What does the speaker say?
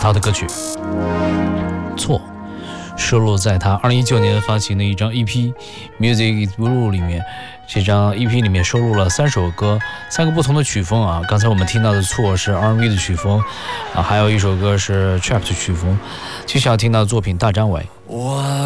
他的歌曲错，收录在他2019年发行的一张 EP Music is Blue 里面。这张 EP 里面收录了3首歌，3个不同的曲风啊。刚才我们听到的错是 R&B 的曲风啊，还有一首歌是 Trap 的曲风。接下来听到的作品大张伟。